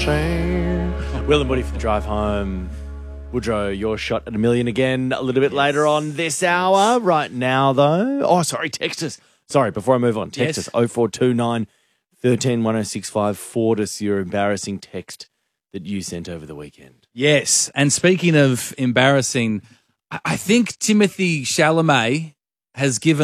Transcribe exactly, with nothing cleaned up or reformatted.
Will and Woody for the drive home. Woodrow, your shot at a million again a little bit yes. later on this hour. Right now, though. Oh, sorry, text us. Sorry, before I move on, text yes. us oh four two nine, one three, one oh six five. Forward us your embarrassing text that you sent over the weekend. Yes, and speaking of embarrassing, I think Timothy Chalamet has given